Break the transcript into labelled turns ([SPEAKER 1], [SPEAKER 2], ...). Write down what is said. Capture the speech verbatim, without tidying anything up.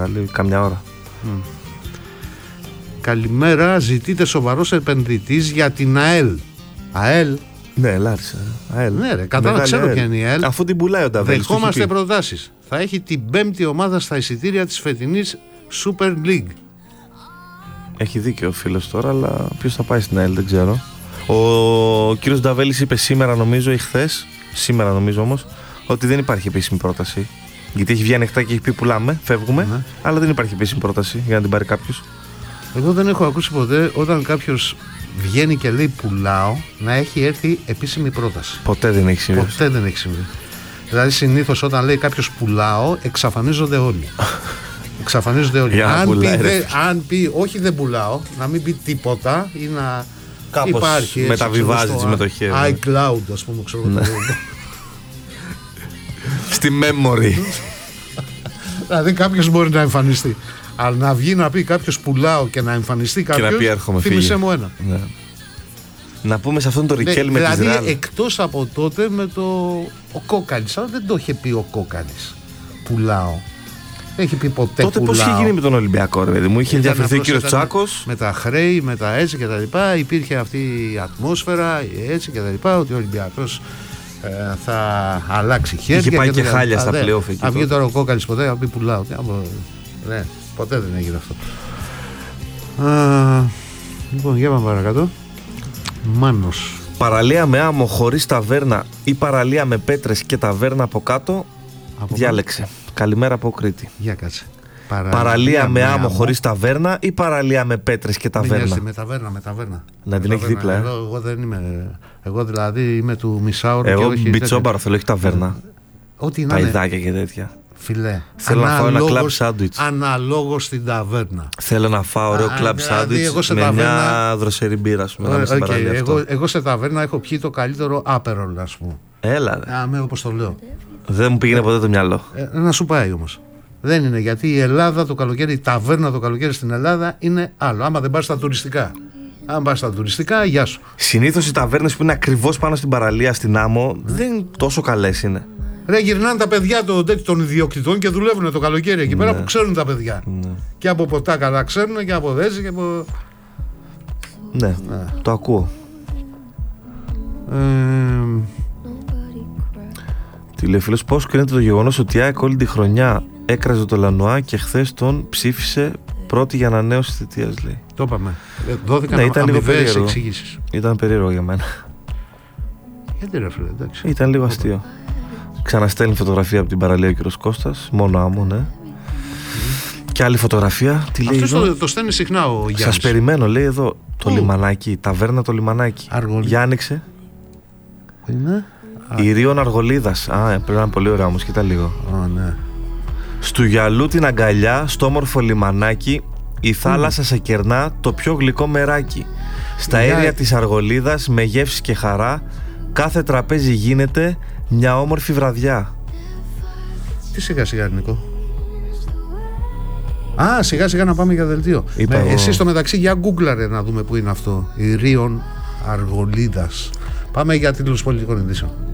[SPEAKER 1] λέει, καμιά ώρα.
[SPEAKER 2] Mm. Καλημέρα, ζητείτε σοβαρός επενδυτής για την ΑΕΛ. ΑΕΛ.
[SPEAKER 1] Ναι, Λάρισα. ΑΕΛ.
[SPEAKER 2] Ναι, ρε, κατά να ξέρω ποια είναι η ΑΕΛ.
[SPEAKER 1] Αφού την πουλάει ο Νταβέλης.
[SPEAKER 2] Δεχόμαστε προτάσεις. Θα έχει την πέμπτη ομάδα στα εισιτήρια της φετινής Super League.
[SPEAKER 1] Έχει δίκιο ο φίλος τώρα, αλλά ποιος θα πάει στην ΑΕΛ δεν ξέρω. Ο κύριος Νταβέλης είπε σήμερα, νομίζω, ή χθες, σήμερα νομίζω όμως, ότι δεν υπάρχει επίσημη πρόταση. Γιατί έχει βγει ανοιχτά και έχει πει πουλάμε, φεύγουμε, ναι. Αλλά δεν υπάρχει επίσημη πρόταση για να την πάρει κάποιος.
[SPEAKER 2] Εγώ δεν έχω ακούσει ποτέ όταν κάποιος βγαίνει και λέει πουλάω να έχει έρθει επίσημη πρόταση.
[SPEAKER 1] Ποτέ δεν έχει συμβεί.
[SPEAKER 2] Ποτέ δεν έχει συμβεί. Δηλαδή συνήθως όταν λέει κάποιος πουλάω, εξαφανίζονται όλοι. Εξαφανίζονται όλοι. Αν, πουλάει, πει, δε, αν πει όχι δεν πουλάω, να μην πει τίποτα ή να
[SPEAKER 1] κάπως
[SPEAKER 2] υπάρχει. Έτσι,
[SPEAKER 1] μεταβιβάζει τις μετοχές.
[SPEAKER 2] iCloud, ας πούμε, ξέρω. Ναι.
[SPEAKER 1] Στη memory.
[SPEAKER 2] Δηλαδή κάποιος μπορεί να εμφανιστεί. Αλλά να βγει να πει κάποιος πουλάω και να εμφανιστεί κάποιος,
[SPEAKER 1] και να πει έρχομαι,
[SPEAKER 2] θύμισε μου ένα.
[SPEAKER 1] Ναι. Να πούμε σε αυτόν τον Ρικέλ
[SPEAKER 2] ναι,
[SPEAKER 1] με
[SPEAKER 2] δηλαδή,
[SPEAKER 1] τη Ρεάλ.
[SPEAKER 2] Εκτός από τότε με το ο Κόκαλης, αλλά δεν το είχε πει ο Κόκαλης. Πουλάω. Δεν έχει πει ποτέ
[SPEAKER 1] τότε
[SPEAKER 2] πουλάω.
[SPEAKER 1] Πώς είχε γίνει με τον Ολυμπιακό, ρε παιδί μου, είχε ενδιαφερθεί ο κύριος Τσάκος.
[SPEAKER 2] Με τα χρέη, με τα έτσι και τα λοιπά. Υπήρχε αυτή η ατμόσφαιρα έτσι και τα λοιπά, ότι ο Ολυμπιακός ε, θα αλλάξει χέρια.
[SPEAKER 1] Είχε πάει
[SPEAKER 2] και,
[SPEAKER 1] και χάλια στα πλέον.
[SPEAKER 2] Αν βγει τώρα ο Κόκαλης ποτέ να πει πουλάω. Ναι, ποτέ δεν έγινε αυτό. Α, λοιπόν, για πάμε παρακάτω. Μάνος.
[SPEAKER 1] Παραλία με άμμο χωρίς ταβέρνα ή παραλία με πέτρες και ταβέρνα από κάτω. Από διάλεξε. Πάνω. Καλημέρα από Κρήτη.
[SPEAKER 2] Για κάτσε. Παραλία,
[SPEAKER 1] παραλία με άμμο χωρίς ταβέρνα ή παραλία με πέτρες και ταβέρνα.
[SPEAKER 2] Με ταβέρνα, με ταβέρνα.
[SPEAKER 1] Να την έχει δίπλα. Ε.
[SPEAKER 2] Εγώ, εγώ δεν είμαι. Εγώ δηλαδή είμαι του μισάωρου.
[SPEAKER 1] Εγώ μπιτσόμπαρο θέλω, όχι ταβέρνα.
[SPEAKER 2] Ό,τι να
[SPEAKER 1] παϊδάκια και τέτοια.
[SPEAKER 2] Φιλέ.
[SPEAKER 1] Θέλω να φάω ένα κλαμπ σάντουιτς.
[SPEAKER 2] Αναλόγως στην ταβέρνα.
[SPEAKER 1] Θέλω να φάω ωραίο κλαμπ σάντουιτς με ταβέρνα... μια δροσερή μπύρα.
[SPEAKER 2] Okay, εγώ, εγώ σε ταβέρνα έχω πιει το καλύτερο άπερολ, ας πούμε.
[SPEAKER 1] Έλα ρε.
[SPEAKER 2] Α, με όπως το λέω.
[SPEAKER 1] Δεν μου πήγαινε ποτέ το μυαλό.
[SPEAKER 2] Ε, να σου πάει όμως. Δεν είναι, γιατί η Ελλάδα το καλοκαίρι, η ταβέρνα το καλοκαίρι στην Ελλάδα είναι άλλο. Άμα δεν πας στα τουριστικά. Αν πας στα τουριστικά, γεια σου.
[SPEAKER 1] Συνήθως οι ταβέρνες που είναι ακριβώς πάνω στην παραλία, στην άμμο, δεν τόσο καλές είναι.
[SPEAKER 2] Ρε, γυρνάνε τα παιδιά των, των ιδιοκτητών και δουλεύουν το καλοκαίρι εκεί ναι. πέρα που ξέρουν τα παιδιά. Ναι. Και από ποτά καλά ξέρουν και από δέση και από.
[SPEAKER 1] Ναι, ναι. Το ακούω.
[SPEAKER 2] Ε...
[SPEAKER 1] Τι λέει φίλος, πώς κρίνεται το γεγονός ότι η ΑΕΚ όλη τη χρονιά έκραζε το Λανουά και χθες τον ψήφισε πρώτη για ανανέωση θητείας, λέει.
[SPEAKER 2] Το είπαμε. Δόθηκαν ναι, αμοιβαίες εξηγήσεις.
[SPEAKER 1] Ήταν περίεργο για μένα.
[SPEAKER 2] Γιατί ρε φίλε, εντάξει.
[SPEAKER 1] Ήταν λίγο αστείο. Ξαναστέλνει φωτογραφία από την παραλία ο κύριος Κώστας, μόνο άμμο, ναι. Mm. Και άλλη φωτογραφία, τι λέει.
[SPEAKER 2] Αυτό το, το στέλνει συχνά ο Γιάννης.
[SPEAKER 1] Σας περιμένω, λέει εδώ, το oh. λιμανάκι, ταβέρνα το λιμανάκι.
[SPEAKER 2] Αργολ...
[SPEAKER 1] Για άνοιξε.
[SPEAKER 2] Είναι.
[SPEAKER 1] Η Ρίων Αργολίδας. Α, πρέπει να είναι πολύ ωραία όμως, κοίτα λίγο.
[SPEAKER 2] Oh, ναι.
[SPEAKER 1] Στου γυαλού την αγκαλιά, στο όμορφο λιμανάκι, η θάλασσα mm. σε κερνά το πιο γλυκό μεράκι. Στα αέρια yeah. της Αργολίδας, με γεύση και χαρά, κάθε τραπέζι γίνεται μια όμορφη βραδιά.
[SPEAKER 2] Τι σιγά σιγά, Νικό. Α, σιγά σιγά να πάμε για δελτίο. Με, εσύ στο μεταξύ για γκούγκλαρε να δούμε που είναι αυτό. Η Ρίων Αργολίδας. Πάμε για τίτλους πολιτικών ειδήσεων.